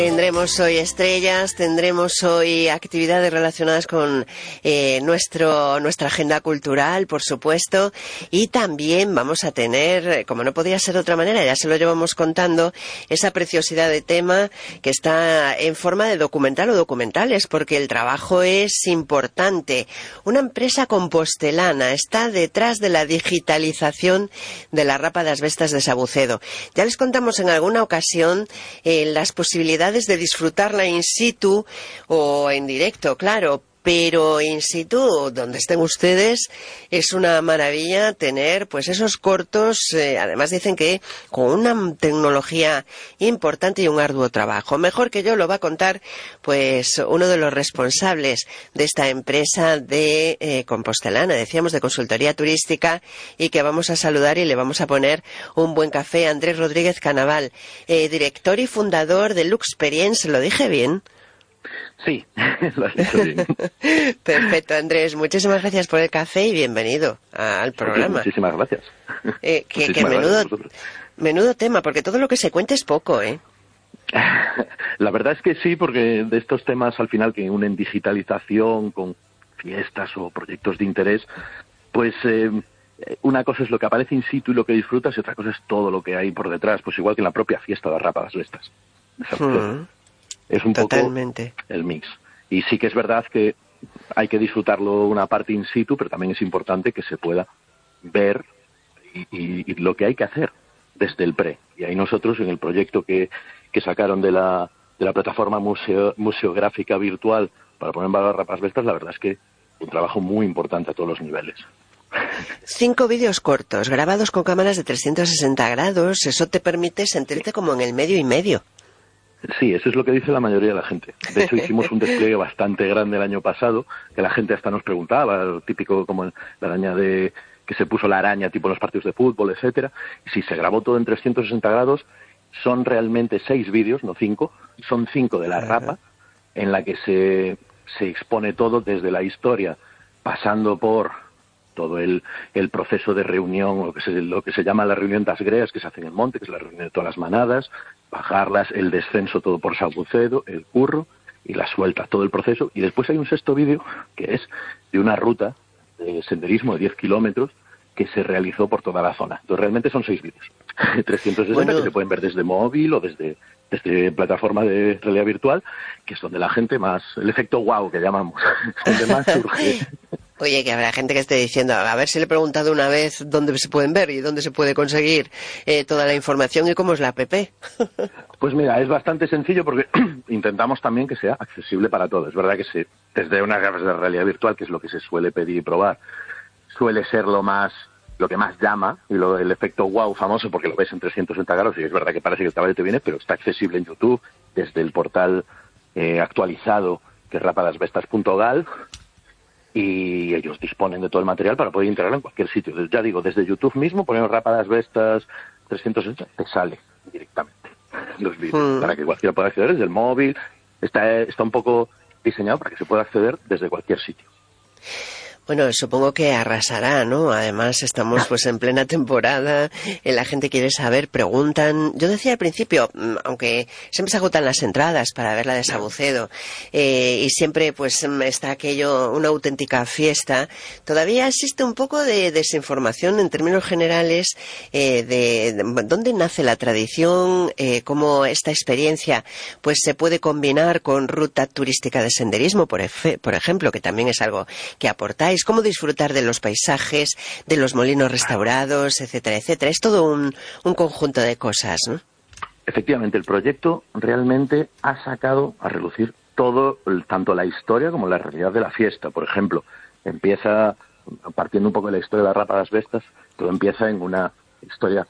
Tendremos hoy estrellas, tendremos hoy actividades relacionadas con nuestra agenda cultural, por supuesto, y también vamos a tener, como no podía ser de otra manera, ya se lo llevamos contando, esa preciosidad de tema que está en forma de documental o documentales, porque el trabajo es importante. Una empresa compostelana está detrás de la digitalización de la Rapa das Vestas de Sabucedo. Ya les contamos en alguna ocasión las posibilidades de disfrutarla in situ o en directo, claro, pero in situ, donde estén ustedes, es una maravilla tener pues esos cortos, además dicen que con una tecnología importante y un arduo trabajo. Mejor que yo lo va a contar pues uno de los responsables de esta empresa de compostelana, decíamos, de consultoría turística, y que vamos a saludar y le vamos a poner un buen café. Andrés Rodríguez Canaval, director y fundador de Luxperience, ¿lo dije bien? Sí, lo has dicho bien. Perfecto, Andrés. Muchísimas gracias por el café y bienvenido al programa. Muchísimas gracias. Menudo tema, porque todo lo que se cuenta es poco, ¿eh? La verdad es que sí, porque de estos temas al final que unen digitalización con fiestas o proyectos de interés, pues una cosa es lo que aparece in situ y lo que disfrutas, y otra cosa es todo lo que hay por detrás, pues igual que en la propia fiesta de las Rapa das Vestas. Es un Totalmente. Poco el mix. Y sí que es verdad que hay que disfrutarlo una parte in situ, pero también es importante que se pueda ver y lo que hay que hacer desde el pre. Y ahí nosotros, en el proyecto que sacaron de la plataforma museográfica virtual para poner en valor Rapa das Vestas, la verdad es que un trabajo muy importante a todos los niveles. 5 vídeos cortos, grabados con cámaras de 360 grados, eso te permite sentirte como en el medio y medio. Sí, eso es lo que dice la mayoría de la gente. De hecho, hicimos un despliegue bastante grande el año pasado, que la gente hasta nos preguntaba, lo típico como la araña que se puso la araña tipo en los partidos de fútbol, etcétera. Y si se grabó todo en 360 grados, son realmente 6 vídeos, no 5, son 5 de la Rapa, en la que se expone todo desde la historia, pasando por todo el proceso de reunión, lo que se llama la reunión das greas, que se hace en el monte, que es la reunión de todas las manadas, bajarlas, el descenso todo por Sabucedo, el curro y la suelta, todo el proceso. Y después hay un sexto vídeo que es de una ruta de senderismo de 10 kilómetros que se realizó por toda la zona. Entonces realmente son 6 vídeos, 360 que se pueden ver desde móvil o desde plataforma de realidad virtual, que es donde la gente más, el efecto wow que llamamos, donde más surge. Oye, que habrá gente que esté diciendo, a ver si le he preguntado una vez dónde se pueden ver y dónde se puede conseguir toda la información y cómo es la app. Pues mira, es bastante sencillo porque intentamos también que sea accesible para todos. Es verdad que desde unas gafas de realidad virtual, que es lo que se suele pedir y probar, suele ser lo que más llama, y el efecto wow famoso, porque lo ves en 360 grados y es verdad que parece que el caballo te viene, pero está accesible en YouTube desde el portal actualizado, que es rapadasvestas.gal, y ellos disponen de todo el material para poder integrarlo en cualquier sitio. Ya digo, desde YouTube mismo ponemos Rapa das Vestas 360, te sale directamente los vídeos, para que cualquiera pueda acceder desde el móvil. Está un poco diseñado para que se pueda acceder desde cualquier sitio. Bueno, supongo que arrasará, ¿no? Además, estamos pues en plena temporada, la gente quiere saber, preguntan. Yo decía al principio, aunque siempre se agotan las entradas para ver la de Sabucedo, y siempre pues está aquello, una auténtica fiesta, todavía existe un poco de desinformación en términos generales de dónde nace la tradición, cómo esta experiencia pues se puede combinar con ruta turística de senderismo, por ejemplo, que también es algo que aportáis. Cómo disfrutar de los paisajes, de los molinos restaurados, etcétera, etcétera. Es todo un conjunto de cosas, ¿no? Efectivamente, el proyecto realmente ha sacado a relucir todo, tanto la historia como la realidad de la fiesta. Por ejemplo, empieza, partiendo un poco de la historia de la Rapa das Vestas, todo empieza en una historia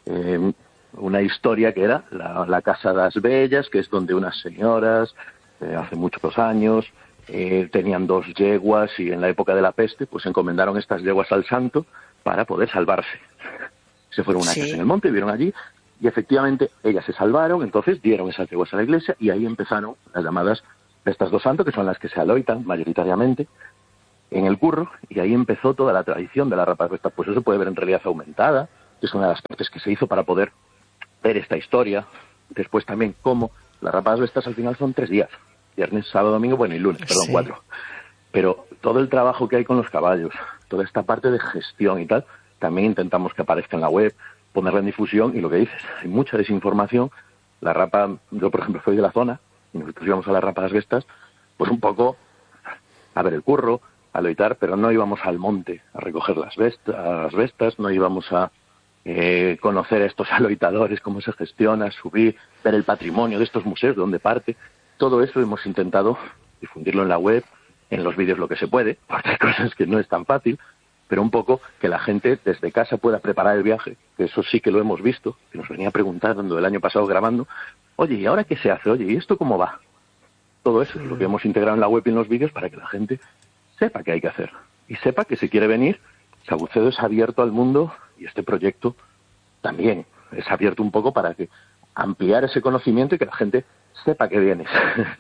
que era la Casa das Bellas, que es donde unas señoras, hace muchos años, tenían 2 yeguas, y en la época de la peste pues encomendaron estas yeguas al santo para poder salvarse. Se fueron a una casa en el monte, vieron allí, y efectivamente ellas se salvaron, entonces dieron esas yeguas a la iglesia, y ahí empezaron las llamadas Festas do Santo, que son las que se aloitan mayoritariamente en el curro, y ahí empezó toda la tradición de la Rapa das Vestas. Pues eso se puede ver en realidad aumentada, que es una de las partes que se hizo para poder ver esta historia. Después también cómo Las rapadas bestas al final son 3 días. Viernes, sábado, domingo, bueno, y lunes, perdón, Sí. 4. Pero todo el trabajo que hay con los caballos, toda esta parte de gestión y tal, también intentamos que aparezca en la web, ponerla en difusión, y lo que dices, hay mucha desinformación. La rapa, yo por ejemplo soy de la zona, y nosotros íbamos a las rapadas bestas, pues un poco a ver el curro, a loitar, pero no íbamos al monte a recoger las bestas, no íbamos a conocer a estos aloitadores, cómo se gestiona, subir, ver el patrimonio de estos museos, de dónde parte. Todo eso hemos intentado difundirlo en la web, en los vídeos lo que se puede, porque hay cosas que no es tan fácil, pero un poco que la gente desde casa pueda preparar el viaje, que eso sí que lo hemos visto, que nos venía preguntando el año pasado grabando, oye, ¿y ahora qué se hace? Oye, ¿y esto cómo va? Todo eso es lo que hemos integrado en la web y en los vídeos para que la gente sepa qué hay que hacer y sepa que si quiere venir, Sabucedo es abierto al mundo y este proyecto también es abierto un poco para que ampliar ese conocimiento y que la gente sepa que vienes.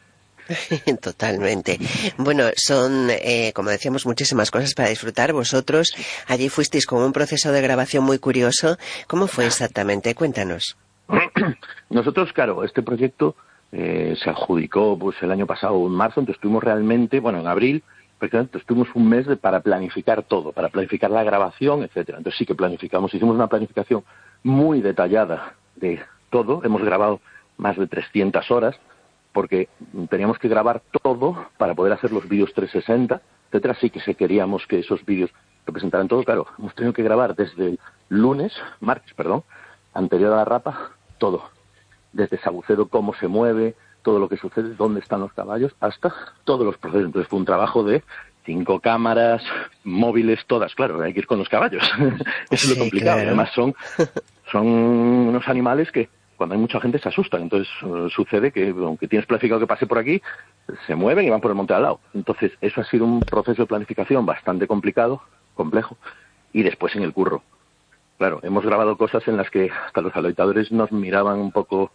Totalmente. Bueno, son, como decíamos, muchísimas cosas para disfrutar. Vosotros allí fuisteis con un proceso de grabación muy curioso. ¿Cómo fue exactamente? Cuéntanos. Nosotros, claro, este proyecto se adjudicó pues el año pasado, en marzo, entonces estuvimos realmente, bueno, en abril, prácticamente estuvimos un mes para planificar todo, para planificar la grabación, etcétera. Entonces sí que planificamos, hicimos una planificación muy detallada de todo, hemos grabado más de 300 horas, porque teníamos que grabar todo para poder hacer los vídeos 360, etcétera. Sí que queríamos que esos vídeos representaran todo, claro, hemos tenido que grabar desde el martes, anterior a la rapa, todo. Desde Sabucedo, cómo se mueve, todo lo que sucede, dónde están los caballos, hasta todos los procesos. Entonces fue un trabajo de 5 cámaras, móviles, todas, claro, hay que ir con los caballos. Eso es lo complicado. Claro. Además son unos animales que cuando hay mucha gente se asustan. Entonces sucede que, aunque tienes planificado que pase por aquí, se mueven y van por el monte al lado. Entonces eso ha sido un proceso de planificación bastante complicado, complejo, y después en el curro. Claro, hemos grabado cosas en las que hasta los aloitadores nos miraban un poco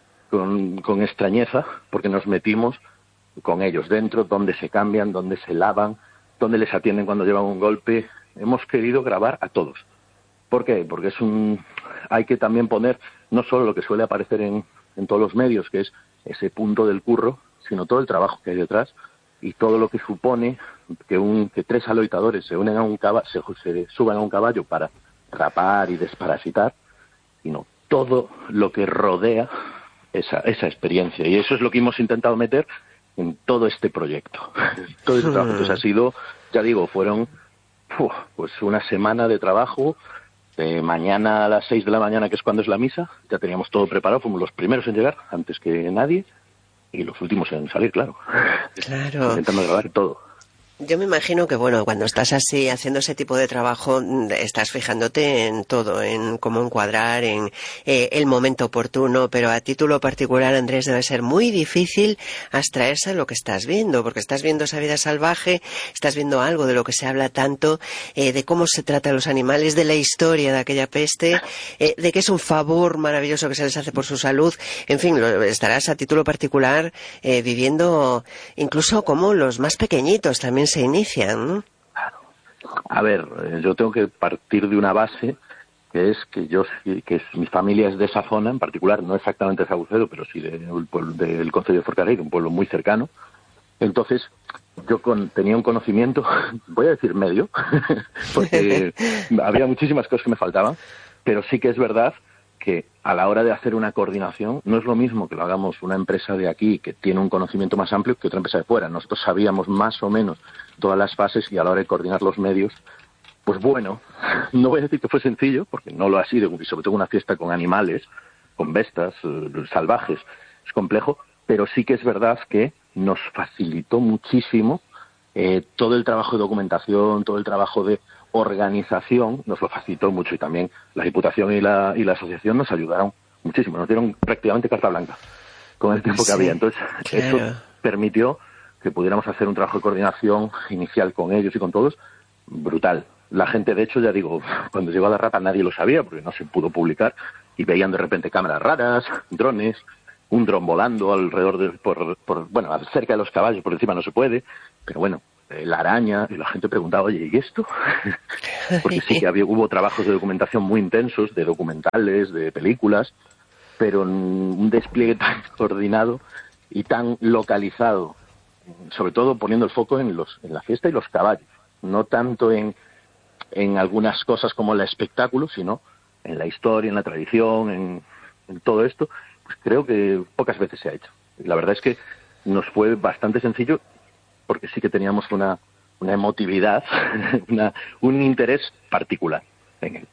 con extrañeza, porque nos metimos con ellos dentro, donde se cambian, donde se lavan, donde les atienden cuando llevan un golpe. Hemos querido grabar a todos. ¿Por qué? Porque hay que también poner no solo lo que suele aparecer en todos los medios, que es ese punto del curro, sino todo el trabajo que hay detrás y todo lo que supone que 3 aloitadores se unen a un caballo, se suban a un caballo para rapar y desparasitar, sino todo lo que rodea esa experiencia. Y eso es lo que hemos intentado meter en todo este proyecto. Todo este trabajo. Entonces ha sido, ya digo, fueron pues una semana de trabajo. Mañana a las 6 de la mañana, que es cuando es la misa, ya teníamos todo preparado, fuimos los primeros en llegar, antes que nadie, y los últimos en salir, claro. Claro. Intentando grabar todo. Yo me imagino que, bueno, cuando estás así haciendo ese tipo de trabajo, estás fijándote en todo, en cómo encuadrar, en el momento oportuno, pero a título particular, Andrés, debe ser muy difícil abstraerse a lo que estás viendo, porque estás viendo esa vida salvaje, estás viendo algo de lo que se habla tanto, de cómo se trata a los animales, de la historia de aquella peste, de que es un favor maravilloso que se les hace por su salud. En fin, estarás a título particular viviendo incluso como los más pequeñitos también se inician, ¿no? A ver, yo tengo que partir de una base que es que mi familia es de esa zona, en particular, no exactamente de Sabucedo, pero sí del concello de Forcarei, un pueblo muy cercano. Entonces, yo tenía un conocimiento, voy a decir medio, porque había muchísimas cosas que me faltaban, pero sí que es verdad que a la hora de hacer una coordinación no es lo mismo que lo hagamos una empresa de aquí que tiene un conocimiento más amplio que otra empresa de fuera. Nosotros sabíamos más o menos todas las fases y a la hora de coordinar los medios, pues bueno, no voy a decir que fue sencillo, porque no lo ha sido, y sobre todo una fiesta con animales, con bestas salvajes, es complejo, pero sí que es verdad que nos facilitó muchísimo todo el trabajo de documentación, todo el trabajo de organización, nos lo facilitó mucho, y también la Diputación y la asociación nos ayudaron muchísimo, nos dieron prácticamente carta blanca con el tiempo que había. Entonces, claro, eso permitió que pudiéramos hacer un trabajo de coordinación inicial con ellos y con todos brutal. La gente, de hecho, ya digo, cuando llegó a la rapa nadie lo sabía porque no se pudo publicar, y veían de repente cámaras raras, drones, un dron volando alrededor bueno, cerca de los caballos, por encima no se puede, pero bueno, la araña, y la gente preguntaba, oye, ¿y esto? Porque sí que hubo trabajos de documentación muy intensos, de documentales, de películas, pero un despliegue tan coordinado y tan localizado, sobre todo poniendo el foco en la fiesta y los caballos, no tanto en algunas cosas como el espectáculo, sino en la historia, en la tradición, en todo esto, pues creo que pocas veces se ha hecho. Y la verdad es que nos fue bastante sencillo, porque sí que teníamos una emotividad, un interés particular en él.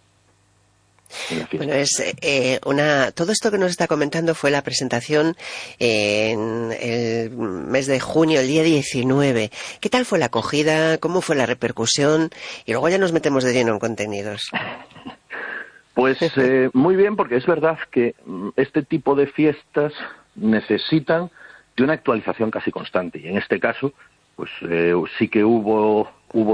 Bueno, todo esto que nos está comentando fue la presentación en el mes de junio, el día 19. ¿Qué tal fue la acogida? ¿Cómo fue la repercusión? Y luego ya nos metemos de lleno en contenidos. Pues muy bien, porque es verdad que este tipo de fiestas necesitan de una actualización casi constante. Y en este caso, pues sí que hubo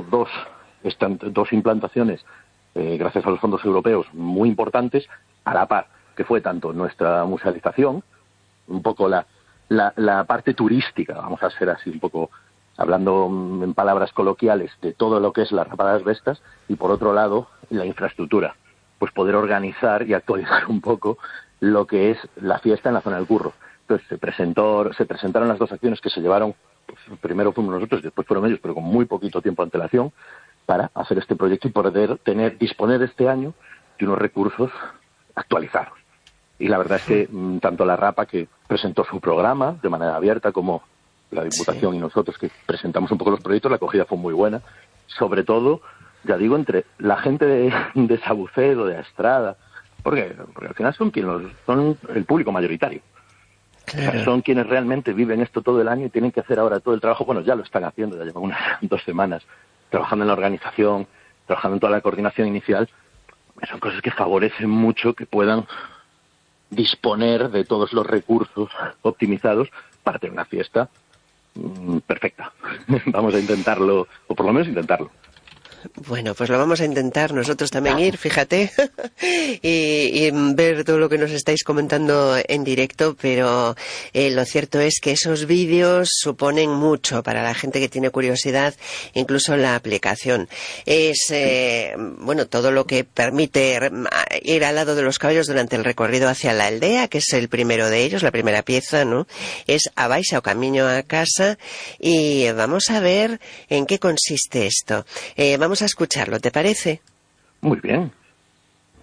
dos implantaciones, gracias a los fondos europeos, muy importantes, a la par, que fue tanto nuestra musealización, un poco la parte turística, vamos a ser así un poco, hablando en palabras coloquiales, de todo lo que es la Rapa das Vestas, y por otro lado, la infraestructura, pues poder organizar y actualizar un poco lo que es la fiesta en la zona del Curro. Entonces se presentaron las dos acciones que se llevaron, pues, primero fuimos nosotros y después fueron ellos, pero con muy poquito tiempo de antelación, para hacer este proyecto y poder disponer este año de unos recursos actualizados. Y la verdad es que tanto la Rapa, que presentó su programa de manera abierta, como la Diputación y nosotros, que presentamos un poco los proyectos, la acogida fue muy buena. Sobre todo, ya digo, entre la gente de Sabucedo, de Astrada, porque al final son el público mayoritario. Claro. O sea, son quienes realmente viven esto todo el año y tienen que hacer ahora todo el trabajo. Bueno, ya lo están haciendo, ya llevan unas 2 semanas trabajando en la organización, trabajando en toda la coordinación inicial. Son cosas que favorecen mucho que puedan disponer de todos los recursos optimizados para tener una fiesta perfecta. Vamos a intentarlo, o por lo menos intentarlo. Bueno, pues lo vamos a intentar nosotros también ir, fíjate, y ver todo lo que nos estáis comentando en directo, pero lo cierto es que esos vídeos suponen mucho para la gente que tiene curiosidad, incluso la aplicación. Es, bueno, todo lo que permite ir al lado de los caballos durante el recorrido hacia la aldea, que es el primero de ellos, la primera pieza, ¿no? Es a baixa o camino a casa, y vamos a ver en qué consiste esto. Vamos a escucharlo, ¿te parece? Muy bien.